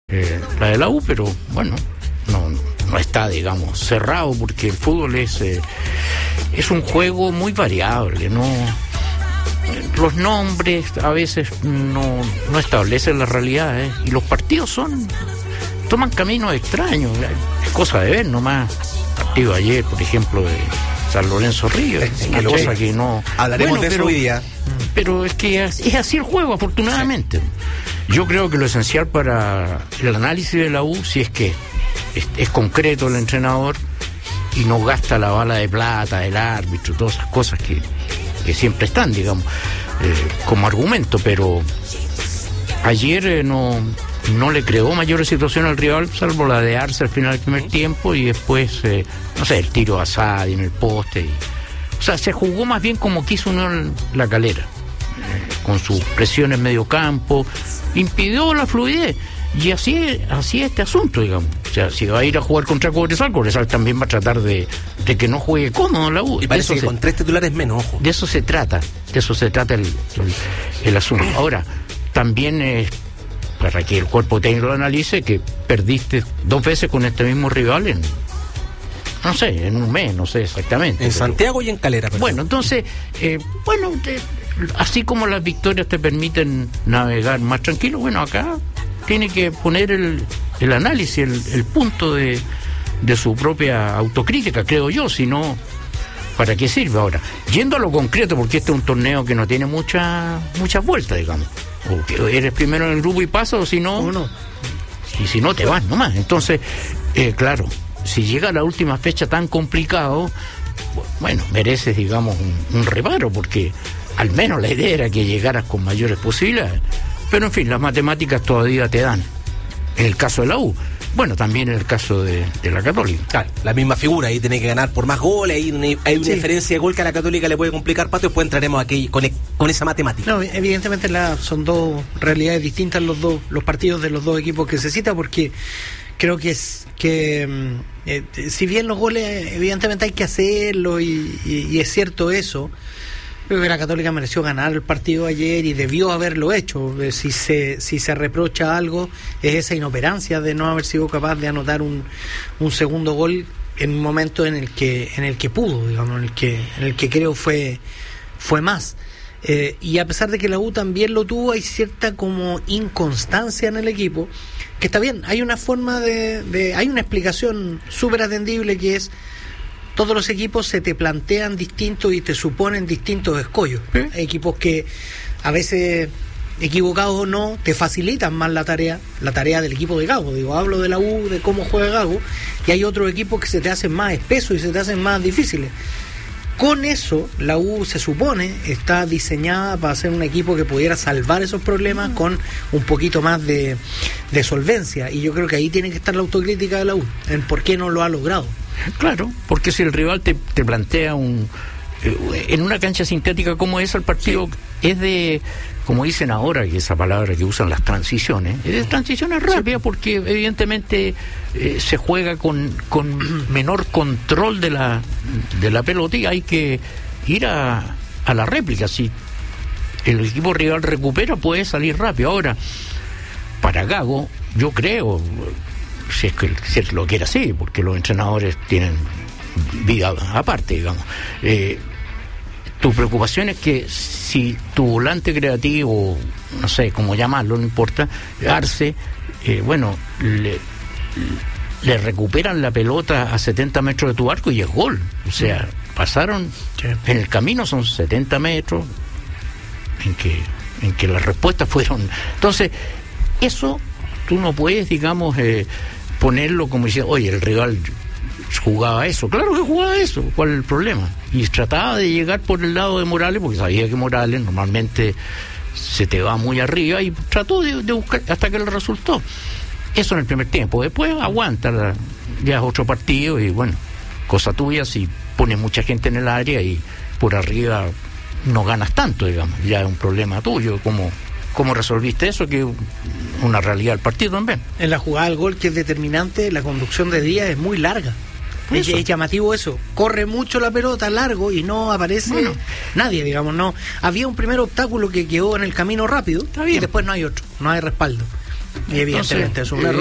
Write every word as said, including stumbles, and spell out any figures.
eh, la de la U, pero bueno, no, no está, digamos, cerrado, porque el fútbol es, eh, es un juego muy variable, ¿no? Los nombres a veces no, no establecen la realidad, ¿eh? Y los partidos son toman caminos extraños, es cosa de ver nomás. Partido ayer, por ejemplo, de San Lorenzo Río, es una cosa que no... Hablaremos bueno, de pero, eso hoy día. Pero es que es así el juego, afortunadamente. Sí. Yo creo que lo esencial para el análisis de la U, si es que es, es concreto el entrenador y no gasta la bala de plata del árbitro, todas esas cosas que, que siempre están, digamos, eh, como argumento, pero ayer eh, no... no le creó mayores situaciones al rival, salvo la de Arce al final del primer tiempo y después, eh, no sé, el tiro a Sadi en el poste. Y, o sea, se jugó más bien como quiso Unión La Calera, eh, con sus presiones en medio campo, impidió la fluidez. Y así, así es este asunto, digamos. O sea, si va a ir a jugar contra Cobresal, Cobresal también va a tratar de, de que no juegue cómodo la U. Y parece que se, con tres titulares menos, ojo. De eso se trata, de eso se trata el, el, el asunto. Ahora, también es... Eh, para que el cuerpo técnico lo analice, que perdiste dos veces con este mismo rival en, no sé, en un mes, no sé exactamente. En pero, Santiago y en Calera. Perdón. Bueno, entonces, eh, bueno, te, así como las victorias te permiten navegar más tranquilo, bueno, acá tiene que poner el, el análisis, el, el punto de, de su propia autocrítica, creo yo, si no, ¿para qué sirve ahora? Yendo a lo concreto, porque este es un torneo que no tiene mucha, muchas vueltas, digamos. O que eres primero en el grupo y pasas, o si no, no, y si no te vas nomás. Entonces, eh, claro, si llega la última fecha tan complicado, bueno, mereces, digamos, un, un reparo, porque al menos la idea era que llegaras con mayores posibilidades. Pero en fin, las matemáticas todavía te dan. En el caso de la U, bueno, también en el caso de, de la Católica. Claro, la misma figura, ahí tiene que ganar por más goles, ahí hay, hay una sí. diferencia de gol que a la Católica le puede complicar, Pato, después entraremos aquí con, con esa matemática. No, evidentemente la, son dos realidades distintas los dos los partidos de los dos equipos que se cita, porque creo que es que eh, si bien los goles evidentemente hay que hacerlo y, y, y es cierto eso, creo que la Católica mereció ganar el partido ayer y debió haberlo hecho. Si se si se reprocha algo, es esa inoperancia de no haber sido capaz de anotar un, un segundo gol en un momento en el que en el que pudo, digamos, en el que en el que creo fue fue más. Eh, y a pesar de que la U también lo tuvo, hay cierta como inconstancia en el equipo, que está bien, hay una forma de, de hay una explicación súper atendible, que es: todos los equipos se te plantean distintos y te suponen distintos escollos. ¿Eh? Hay equipos que a veces, equivocados o no, te facilitan más la tarea, la tarea del equipo de Gago. Digo, hablo de la U, de cómo juega Gago, y hay otros equipos que se te hacen más espesos y se te hacen más difíciles. Con eso, la U, se supone, está diseñada para ser un equipo que pudiera salvar esos problemas con un poquito más de, de solvencia. Y yo creo que ahí tiene que estar la autocrítica de la U, en por qué no lo ha logrado. Claro, porque si el rival te, te plantea un eh, en una cancha sintética como esa, el partido sí. es de, como dicen ahora, que esa palabra que usan las transiciones, es de transiciones rápidas, sí. porque evidentemente eh, se juega con, con menor control de la de la pelota y hay que ir a, a la réplica. Si el equipo rival recupera, puede salir rápido. Ahora, para Gago, yo creo, si es que si es lo que era así, porque los entrenadores tienen vida aparte, digamos, eh, tu preocupación es que si tu volante creativo, no sé cómo llamarlo, no importa, Arce, eh, bueno, le, le recuperan la pelota a setenta metros de tu arco y es gol. O sea, pasaron, en el camino son setenta metros en que, en que las respuestas fueron. Entonces, eso tú no puedes, digamos, eh, ponerlo como diciendo, oye, el rival jugaba eso. Claro que jugaba eso, ¿cuál es el problema? Y trataba de llegar por el lado de Morales, porque sabía que Morales normalmente se te va muy arriba, y trató de, de buscar hasta que le resultó. Eso en el primer tiempo. Después aguanta, ya es otro partido y bueno, cosa tuya si pones mucha gente en el área y por arriba no ganas tanto, digamos, ya es un problema tuyo. Como ¿Cómo resolviste eso? Que es una realidad del partido también. En la jugada del gol, que es determinante, la conducción de Díaz es muy larga. Es, es llamativo eso. Corre mucho la pelota, largo, y no aparece bueno. nadie, digamos. No, había un primer obstáculo que quedó en el camino rápido y después no hay otro, no hay respaldo. Y evidentemente es un error.